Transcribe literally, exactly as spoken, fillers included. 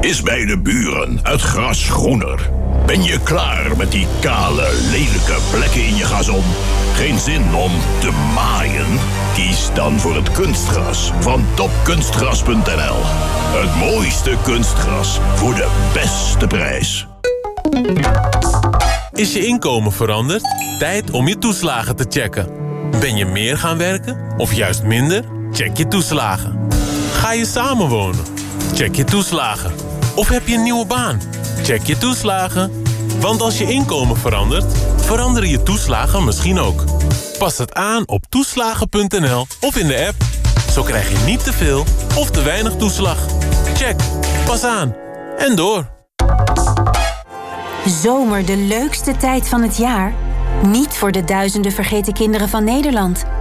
is bij de buren het gras groener? Ben je klaar met die kale, lelijke plekken in je gazon? Geen zin om te maaien? Kies dan voor het kunstgras van topkunstgras punt n l. Het mooiste kunstgras voor de beste prijs. Is je inkomen veranderd? Tijd om je toeslagen te checken. Ben je meer gaan werken of juist minder? Check je toeslagen. Ga je samenwonen? Check je toeslagen. Of heb je een nieuwe baan? Check je toeslagen. Want als je inkomen verandert, veranderen je toeslagen misschien ook. Pas het aan op toeslagen punt n l of in de app. Zo krijg je niet te veel of te weinig toeslag. Check. Pas aan. En door. Zomer, de leukste tijd van het jaar? Niet voor de duizenden vergeten kinderen van Nederland.